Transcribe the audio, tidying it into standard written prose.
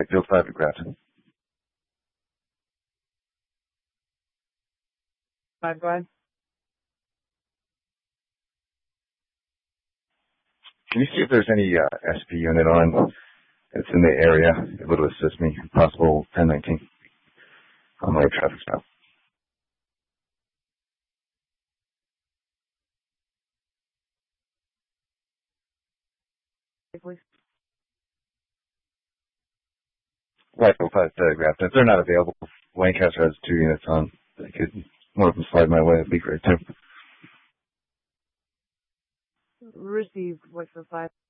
Field 5 at Grafton. 5, go ahead. Can you see if there's any SP unit on that's in the area able to assist me? Possible 1019 on my traffic stop. Please. Right, Field 5 Grafton. If they're not available, Lancaster has 2 units on. They could, one of them slide my way. That'd be great too. Received, Whitefield 5.